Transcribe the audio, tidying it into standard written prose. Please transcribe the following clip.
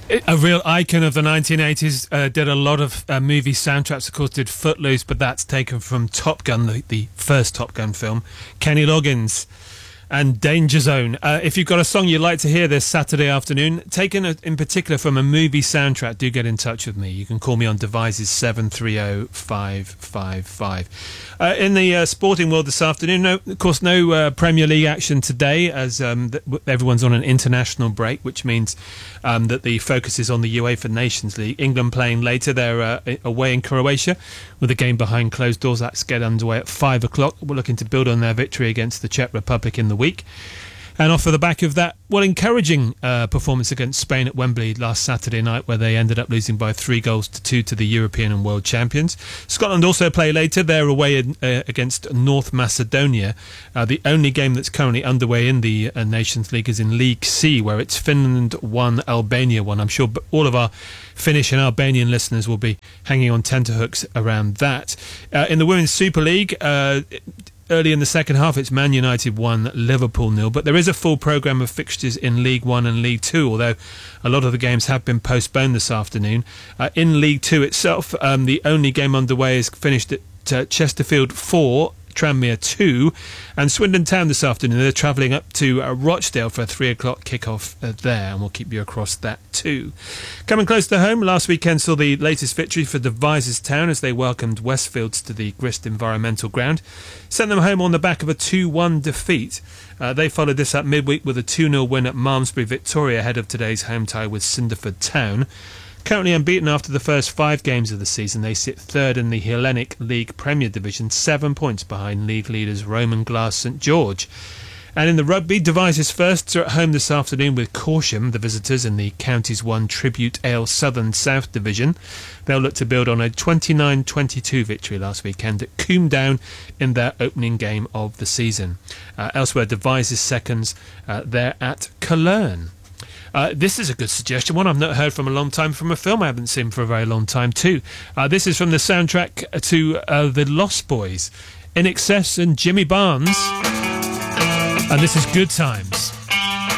A real icon of the 1980s, did a lot of movie soundtracks, of course, did Footloose, but that's taken from Top Gun, the first Top Gun film. Kenny Loggins and Danger Zone. If you've got a song you'd like to hear this Saturday afternoon, taken in particular from a movie soundtrack, do get in touch with me. You can call me on devices 730-555. In the sporting world this afternoon, of course, no Premier League action today, as everyone's on an international break, which means that the focus is on the UEFA Nations League. England playing later. They're away in Croatia with a game behind closed doors. That's get underway at 5 o'clock. We're looking to build on their victory against the Czech Republic in the week. And off of the back of that, encouraging performance against Spain at Wembley last Saturday night, where they ended up losing by 3-2 to the European and world champions. Scotland also play later. They're away against North Macedonia. The only game that's currently underway in the Nations League is in League C, where it's Finland 1, Albania 1. I'm sure all of our Finnish and Albanian listeners will be hanging on tenterhooks around that. In the Women's Super League, early in the second half, it's Man United 1, Liverpool 0. But there is a full programme of fixtures in League 1 and League 2, although a lot of the games have been postponed this afternoon. In League 2 itself, the only game underway is finished at Chesterfield 4, Tranmere 2, and Swindon Town this afternoon. They're travelling up to Rochdale for a 3 o'clock kick-off there, and we'll keep you across that too. Coming close to home, last weekend saw the latest victory for Devizes Town as they welcomed Westfields to the Grist Environmental Ground. Sent them home on the back of a 2-1 defeat. They followed this up midweek with a 2-0 win at Malmesbury Victoria ahead of today's home tie with Cinderford Town. Currently unbeaten after the first 5 games of the season, they sit third in the Hellenic League Premier Division, 7 points behind league leaders Roman Glass St George. And in the rugby, Devizes Firsts are at home this afternoon with Corsham, the visitors, in the Counties 1 Tribute Ale Southern South Division. They'll look to build on a 29-22 victory last weekend at Coombe Down in their opening game of the season. Elsewhere, Devizes Seconds, they're at Cologne. This is a good suggestion, one I've not heard from a long time, from a film I haven't seen for a very long time too. This is from the soundtrack to The Lost Boys, In Excess and Jimmy Barnes, and this is Good Times.